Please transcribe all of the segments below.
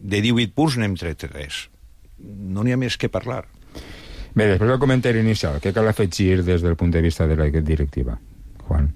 de 18 punts n'hem tret 3. No n'hi ha més que parlar. Bé, després del comentari inicial, què cal afegir des del punt de vista de la directiva? Juan.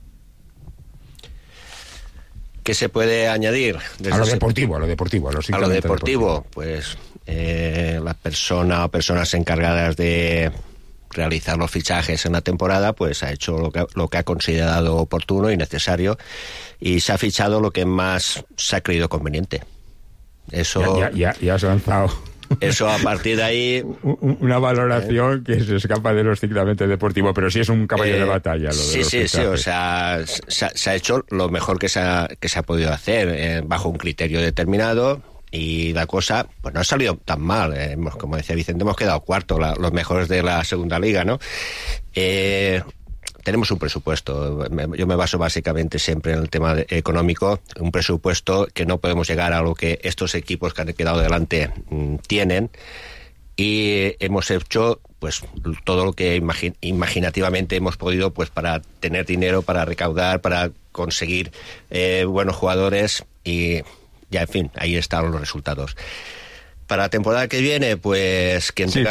¿Qué se puede añadir? A lo deportivo. A lo deportivo, pues la persona o personas encargadas de realizar los fichajes en la temporada, pues ha hecho lo que ha considerado oportuno y necesario, y se ha fichado lo que más se ha creído conveniente. Eso ya has lanzado. Eso, a partir de ahí... Una valoración que se escapa de lo estrictamente deportivo, pero sí es un caballo de batalla. Lo de sí, o sea, se ha hecho lo mejor que se ha podido hacer, bajo un criterio determinado, y la cosa pues no ha salido tan mal. Como decía Vicente, hemos quedado cuarto, los mejores de la segunda liga, ¿no? Tenemos un presupuesto. Yo me baso básicamente siempre en el tema económico. Un presupuesto que no podemos llegar a lo que estos equipos que han quedado delante tienen. Y hemos hecho pues todo lo que imaginativamente hemos podido, pues para tener dinero, para recaudar, para conseguir buenos jugadores, y ya, en fin, ahí están los resultados. Para la temporada que viene, pues quien tenga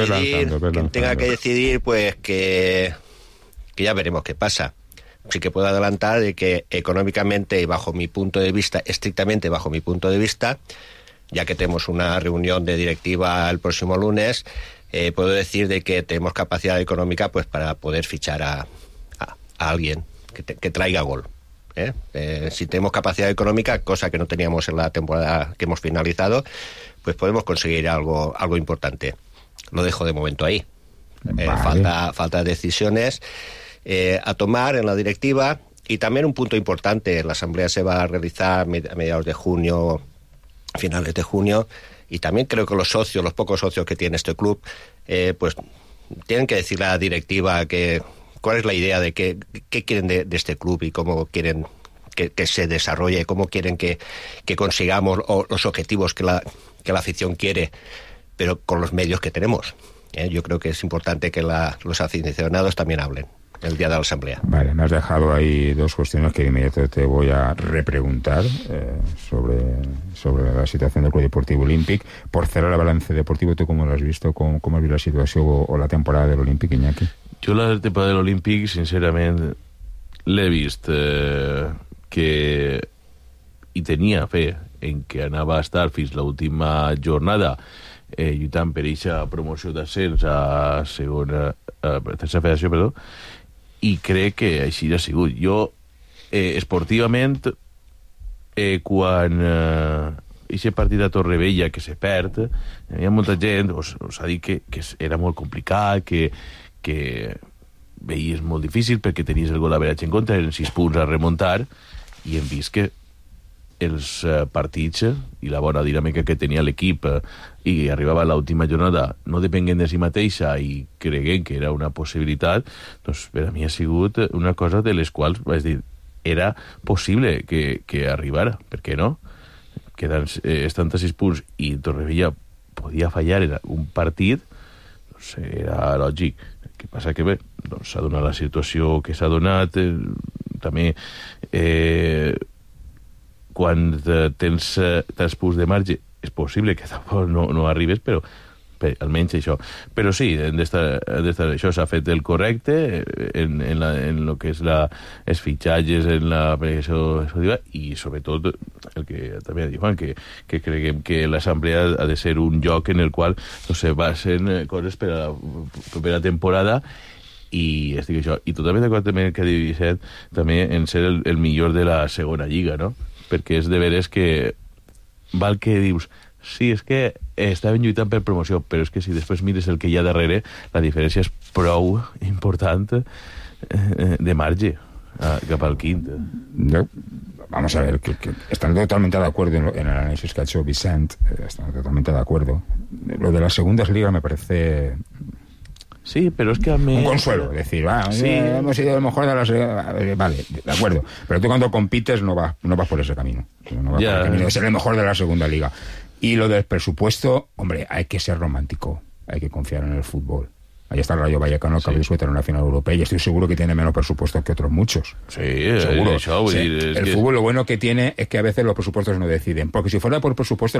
que decidir, pues que ya veremos qué pasa. Sí que puedo adelantar de que económicamente, y bajo mi punto de vista, estrictamente bajo mi punto de vista, ya que tenemos una reunión de directiva el próximo lunes, puedo decir de que tenemos capacidad económica pues para poder fichar a alguien que traiga gol. Si tenemos capacidad económica, cosa que no teníamos en la temporada que hemos finalizado, pues podemos conseguir algo importante. Lo dejo de momento ahí. Vale. Falta decisiones a tomar en la directiva, y también un punto importante: la asamblea se va a realizar a mediados de junio, finales de junio, y también creo que los pocos socios que tiene este club, pues tienen que decirle a la directiva cuál es la idea de qué quieren de este club y cómo quieren que se desarrolle, cómo quieren que consigamos los objetivos que la afición quiere, pero con los medios que tenemos. Yo creo que es importante que los aficionados también hablen el día de la asamblea. Vale, me has dejado ahí dos cuestiones que inmediatamente te voy a repreguntar sobre la situación del Club Deportivo Olímpic. Por cerrar el balance deportivo, ¿tú cómo lo has visto? ¿Cómo has visto la situación o la temporada del Olímpic, Iñaki? Jo la temporada de l'Olímpic, sincerament, l'he vist que hi tenia fe en que anava a estar fins l'última jornada lluitant per aquesta promoció d'ascens a tercera federació, perdó, i crec que així ha sigut. Jo, esportivament, quan aquest partit a Torrevella que se perd, hi havia molta gent, us ha dit que era molt complicat, que veies molt difícil perquè tenies el gol average en contra, eren 6 punts a remuntar, i hem vist que els partits i la bona dinàmica que tenia l'equip i arribava a l'última jornada no depenguen de si mateixa i creguent que era una possibilitat, doncs per a mi ha sigut una cosa de les quals vaig dir, era possible que arribara, per què no? Quedant estant a 6 punts i Torrevella podia fallar en un partit, doncs era lògic. El que passa que bé, doncs s'ha donat la situació que s'ha donat, també quan tens 3 punts de marge és possible que tampoc no arribes, però almenys això. Però sí, això s'ha fet el correcte en el que és els fitxatges, en la planificació esportiva, i sobretot el que també ha dit Juan, que creguem que l'assemblea ha de ser un lloc en el qual se basen coses per a la propera temporada, i estic això. I totalment d'acord també el que ha dit Vicent, també en ser el millor de la segona lliga, no? Perquè és de veres que val que dius, sí, és que estaven lluitant per promoció, però és que si després mires el que hi ha darrere, la diferència és prou important de marge cap al quint. No, vamos a ver, que están totalmente de acuerdo en el análisis que ha hecho Vicent, están totalmente de acuerdo. Lo de las segundas ligas me parece... Sí, pero es que a mí... Un consuelo, decir, sí, hemos sido a lo mejor de las... Vale, de acuerdo. Pero tú cuando compites no vas por ese camino. No vas por el camino de ser el mejor de la segunda liga. Y lo del presupuesto, hombre, hay que ser romántico. Hay que confiar en el fútbol. Ahí está el Rayo Vallecano, que acaba de disputar una final europea, y estoy seguro que tiene menos presupuesto que otros muchos. Sí, seguro. Això, el fútbol lo bueno que tiene es que a veces los presupuestos no deciden. Porque si fuera por presupuesto,